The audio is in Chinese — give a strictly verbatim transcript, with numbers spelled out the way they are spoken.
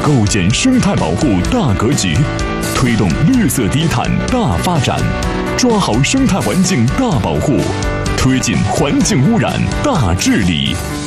构建生态保护大格局，推动绿色低碳大发展，抓好生态环境大保护，推进环境污染大治理。